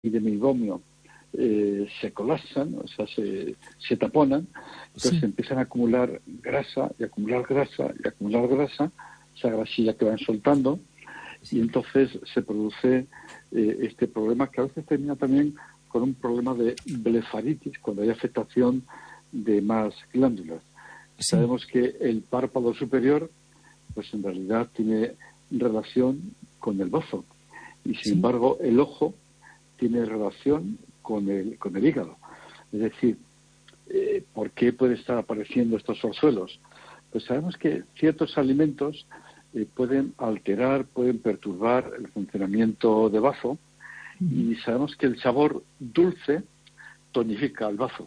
y de meibomio se colapsan, o sea, se taponan, entonces Sí. empiezan a acumular grasa y acumular grasa y acumular grasa, esa grasilla que van soltando, y entonces se produce este problema que a veces termina también con un problema de blefaritis, cuando hay afectación de más glándulas. Sí. Sabemos que el párpado superior, pues en realidad tiene relación con el bazo, y sin Sí. embargo el ojo tiene relación con el hígado. Es decir, ¿por qué puede estar apareciendo estos orzuelos? Pues sabemos que ciertos alimentos pueden alterar, pueden perturbar el funcionamiento de bazo, y sabemos que el sabor dulce tonifica el bazo.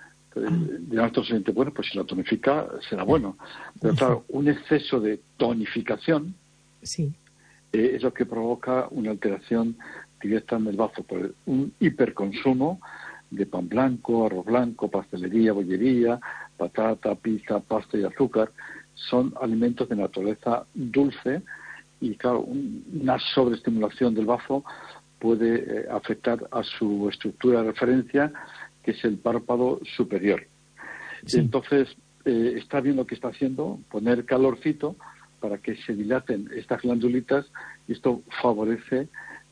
De nuestro siguiente, bueno, pues si lo tonifica será bueno. Pero claro, un exceso de tonificación Sí. es lo que provoca una alteración directa en el bazo, por un hiperconsumo de pan blanco, arroz blanco, pastelería, bollería, patata, pizza, pasta y azúcar. Son alimentos de naturaleza dulce y, claro, una sobreestimulación del bazo puede afectar a su estructura de referencia, que es el párpado superior. Sí. Entonces, está bien lo que está haciendo, poner calorcito para que se dilaten estas glandulitas, y esto favorece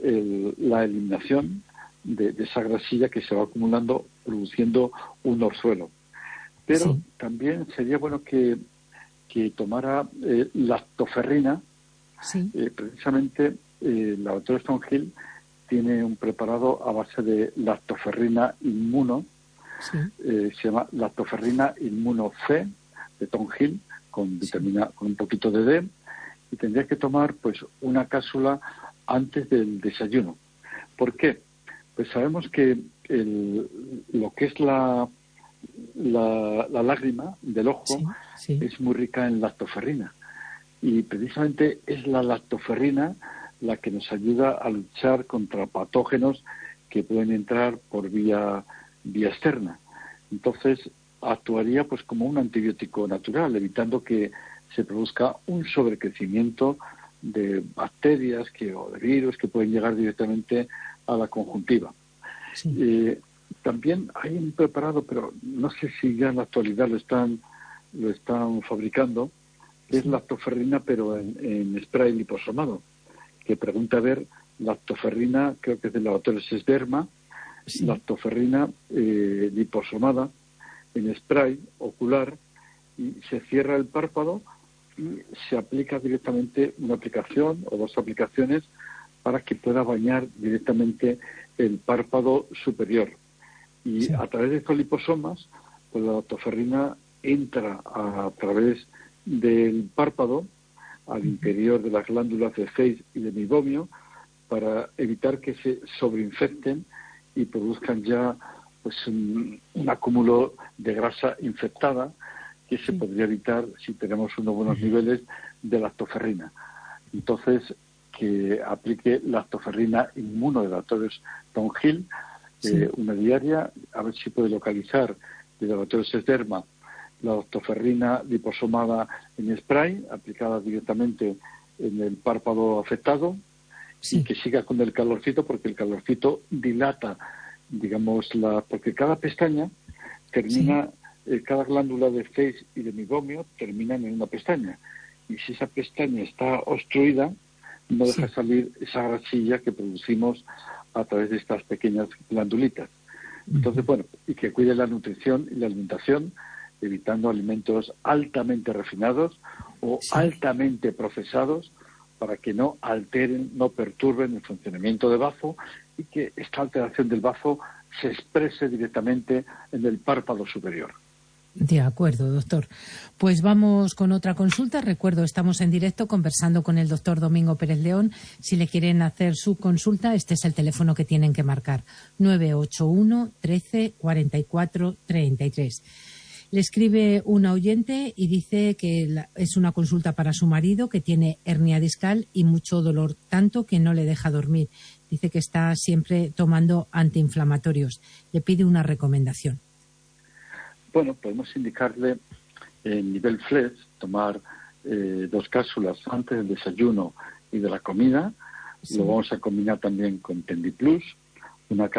la eliminación de esa grasilla que se va acumulando, produciendo un orzuelo. Pero Sí. también sería bueno que tomara lactoferrina. Sí. Precisamente la doctora Stonehill tiene un preparado a base de lactoferrina inmuno, Sí. se llama lactoferrina inmuno C, de Stonehill, con vitamina, con un poquito de D, y tendría que tomar pues una cápsula antes del desayuno. ¿Por qué? Pues sabemos que lo que es la lágrima del ojo Sí. Sí. es muy rica en lactoferrina, y precisamente es la lactoferrina la que nos ayuda a luchar contra patógenos que pueden entrar por vía externa. Entonces actuaría pues como un antibiótico natural, evitando que se produzca un sobrecrecimiento de bacterias o de virus que pueden llegar directamente a la conjuntiva. Sí. También hay un preparado, pero no sé si ya en la actualidad lo están fabricando, que es lactoferrina, pero en spray liposomado, que pregunta a ver lactoferrina, creo que es del laboratorio Sesderma, Sí. lactoferrina liposomada en spray ocular, y se cierra el párpado y se aplica directamente una aplicación o dos aplicaciones para que pueda bañar directamente el párpado superior. Y Sí. a través de estos liposomas, pues la lactoferrina entra a través del párpado al interior de las glándulas de Zeiss y de meibomio, para evitar que se sobreinfecten y produzcan ya pues un acúmulo de grasa infectada, que se podría evitar si tenemos unos buenos niveles de lactoferrina. Entonces, que aplique lactoferrina inmuno de laboratorios Stonehill, una diaria, a ver si puede localizar de laboratorios Sesderma la lactoferrina liposomada en spray, aplicada directamente en el párpado afectado, y que siga con el calorcito, porque el calorcito dilata, digamos, porque cada pestaña termina, cada glándula de Zeiss y de meibomio terminan en una pestaña, y si esa pestaña está obstruida, no deja salir esa grasilla que producimos a través de estas pequeñas glandulitas. Entonces, bueno, y que cuide la nutrición y la alimentación, evitando alimentos altamente refinados o altamente procesados, para que no alteren, no perturben el funcionamiento del bazo, y que esta alteración del bazo se exprese directamente en el párpado superior. De acuerdo, doctor. Pues vamos con otra consulta. Recuerdo, estamos en directo conversando con el doctor Domingo Pérez León. Si le quieren hacer su consulta, este es el teléfono que tienen que marcar: 981 13 44 33. Le escribe una oyente y dice que es una consulta para su marido, que tiene hernia discal y mucho dolor, tanto que no le deja dormir. Dice que está siempre tomando antiinflamatorios. Le pide una recomendación. Bueno, podemos indicarle en nivel flex, tomar 2 cápsulas antes del desayuno y de la comida. Lo vamos a combinar también con Tendiplus, una